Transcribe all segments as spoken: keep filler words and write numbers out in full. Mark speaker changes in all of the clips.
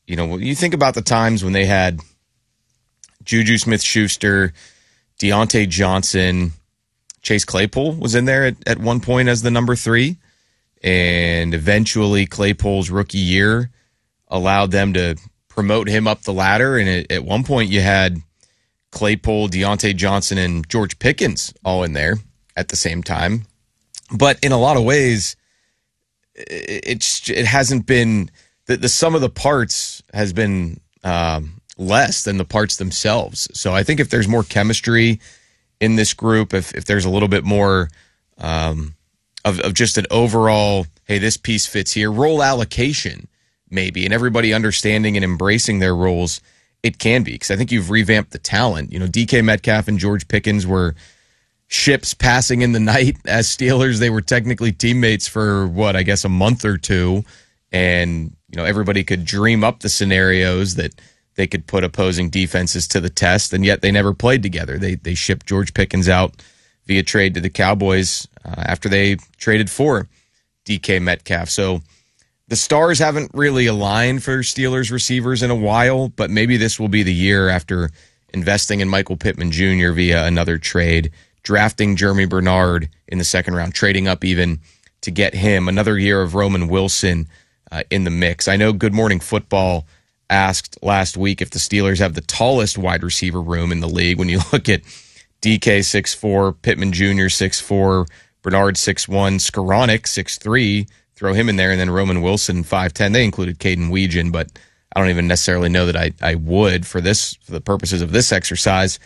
Speaker 1: you know, you think about the times when they had Juju Smith-Schuster, Deontay Johnson, Chase Claypool was in there at, at one point as the number three, and eventually Claypool's rookie year allowed them to promote him up the ladder, and at, at one point you had Claypool, Deontay Johnson, and George Pickens all in there at the same time. But in a lot of ways, it's it hasn't been the, the sum of the parts has been um, less than the parts themselves. So I think if there's more chemistry in this group, if if there's a little bit more um, of of just an overall, hey, this piece fits here, role allocation maybe, and everybody understanding and embracing their roles, it can be, because I think you've revamped the talent. You know, D K Metcalf and George Pickens were ships passing in the night as Steelers. They were technically teammates for what, I guess a month or two, and you know everybody could dream up the scenarios that they could put opposing defenses to the test, and yet they never played together. They they shipped George Pickens out via trade to the Cowboys uh, after they traded for D K Metcalf. So the stars haven't really aligned for Steelers receivers in a while, but maybe this will be the year after investing in Michael Pittman Junior via another trade, drafting Jeremy Bernard in the second round, trading up even to get him, another year of Roman Wilson uh, in the mix. I know Good Morning Football asked last week if the Steelers have the tallest wide receiver room in the league. When you look at D K six four, Pittman Junior six four, Bernard six one, Skoranek six three, throw him in there, and then Roman Wilson five ten. They included Caden Weegan, but I don't even necessarily know that I, I would for this for the purposes of this exercise.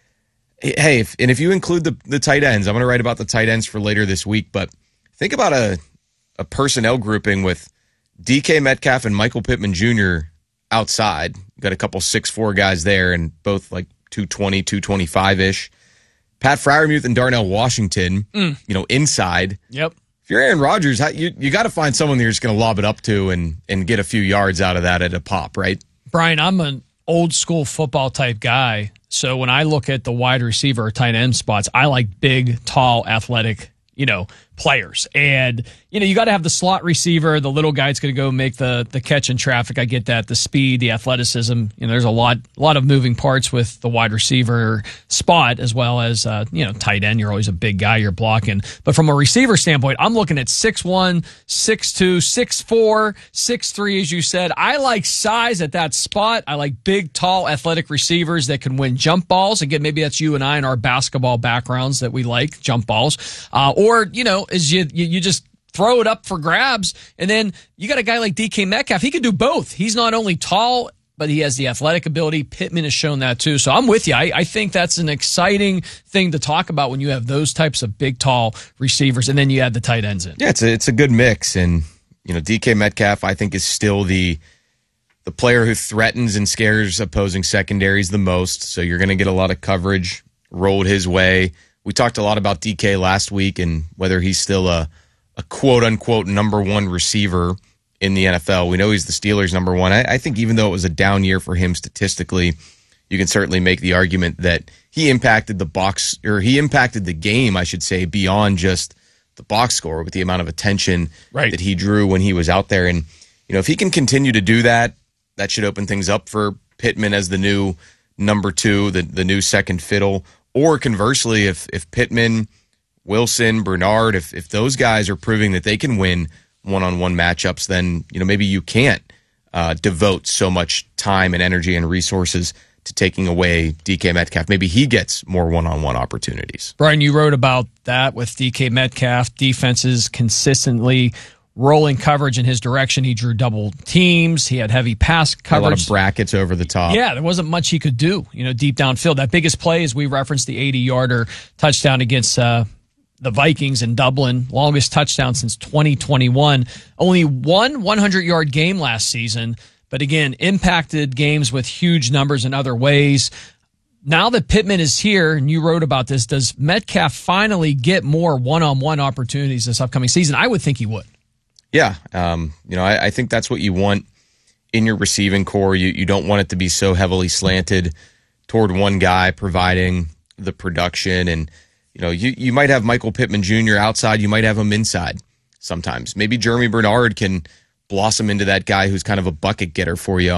Speaker 1: Hey, if, and if you include the, the tight ends, I'm going to write about the tight ends for later this week, but think about a, a personnel grouping with D K Metcalf and Michael Pittman Junior outside. You got a couple six four guys there, and both like two twenty, two twenty-five-ish. Pat Freiermuth and Darnell Washington, mm. you know, inside.
Speaker 2: Yep.
Speaker 1: If you're Aaron Rodgers, you you got to find someone that you're just going to lob it up to and, and get a few yards out of that at a pop, right?
Speaker 2: Brian, I'm an old school football type guy. So when I look at the wide receiver or tight end spots, I like big, tall, athletic, you know, players. And, you know, you got to have the slot receiver. The little guy's going to go make the the catch in traffic. I get that. The speed, the athleticism. You know, there's a lot a lot of moving parts with the wide receiver spot, as well as, uh, you know, tight end. You're always a big guy you're blocking. But from a receiver standpoint, I'm looking at six one, six two, six four, six three, as you said. I like size at that spot. I like big, tall, athletic receivers that can win jump balls. Again, maybe that's you and I in our basketball backgrounds that we like, jump balls. Uh, or, you know, is you, you you just throw it up for grabs, and then you got a guy like D K Metcalf. He can do both. He's not only tall, but he has the athletic ability. Pittman has shown that too. So I'm with you. I, I think that's an exciting thing to talk about when you have those types of big, tall receivers, and then you add the tight ends in.
Speaker 1: Yeah, it's a, it's a good mix. And, you know, D K Metcalf, I think, is still the the player who threatens and scares opposing secondaries the most. So you're going to get a lot of coverage rolled his way. We talked a lot about D K last week and whether he's still a, a quote-unquote number one receiver in the N F L. We know he's the Steelers' number one. I, I think even though it was a down year for him statistically, you can certainly make the argument that he impacted the box, or he impacted the game, I should say, beyond just the box score with the amount of attention
Speaker 2: right.
Speaker 1: that he drew when he was out there. And, you know, if he can continue to do that, that should open things up for Pittman as the new number two, the, the new second fiddle. Or conversely, if if Pittman, Wilson, Bernard, if if those guys are proving that they can win one-on-one matchups, then you know maybe you can't uh, devote so much time and energy and resources to taking away D K Metcalf. Maybe he gets more one-on-one opportunities.
Speaker 2: Brian, you wrote about that with D K Metcalf. Defenses consistently rolling coverage in his direction. He drew double teams. He had heavy pass coverage.
Speaker 1: A lot of brackets over the top.
Speaker 2: Yeah, there wasn't much he could do, you know, deep downfield. That biggest play is we referenced the eighty-yarder touchdown against uh, the Vikings in Dublin. Longest touchdown since twenty twenty-one. Only one hundred-yard game last season, but again, impacted games with huge numbers in other ways. Now that Pittman is here, and you wrote about this, does Metcalf finally get more one-on-one opportunities this upcoming season? I would think he would.
Speaker 1: Yeah, um, you know, I, I think that's what you want in your receiving core. You you don't want it to be so heavily slanted toward one guy providing the production. And, you know, you, you might have Michael Pittman Junior outside. You might have him inside sometimes. Maybe Jeremy Bernard can blossom into that guy who's kind of a bucket getter for you